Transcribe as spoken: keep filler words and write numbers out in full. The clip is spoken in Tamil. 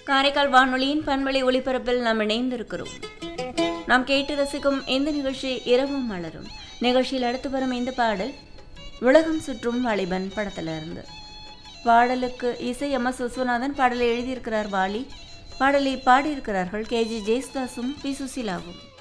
காரைக்கால் வானொலியின் பண்பலை ஒளிபரப்பில் நாம் இணைந்திருக்கிறோம். நாம் கேட்டு ரசிக்கும் இந்த நிகழ்ச்சி இரவும் மலரும். நிகழ்ச்சியில் அடுத்து வரும் இந்த பாடல் உலகம் சுற்றும் வாலிபன் படத்திலிருந்து. பாடலுக்கு இசை எம் எஸ் விஸ்வநாதன், பாடலை எழுதியிருக்கிறார் வாலி, பாடலை பாடியிருக்கிறார்கள் கே ஜி ஜெயசுதாசும் பி சுசிலாவும்.